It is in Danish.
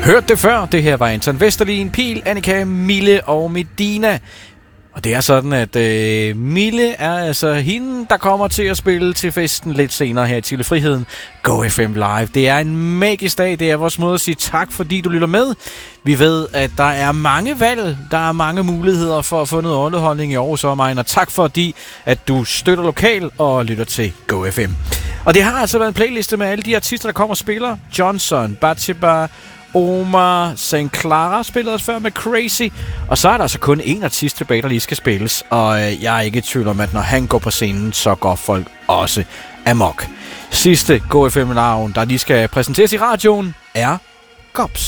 Hørt det før. Det her var Anton Vesterlin, Pil, Annika, Mille og Medina. Og det er sådan, at Mille er altså hende, der kommer til at spille til festen lidt senere her i Tille Friheden. Go FM Live. Det er en magisk dag. Det er vores måde at sige tak, fordi du lytter med. Vi ved, at der er mange valg. Der er mange muligheder for at få noget underholdning i Aarhus omegn. Og tak fordi, at du støtter lokal og lytter til Go FM. Og det har altså været en playliste med alle de artister, der kommer og spiller. Johnson, Batsheba, Omar, St. Clara spillede os før med Crazy. Og så er der altså kun én artist tilbage, der lige skal spilles. Og jeg er ikke i tvivl om, at når han går på scenen, så går folk også amok. Sidste Go FM-navn, der lige skal præsenteres i radioen, er Gops.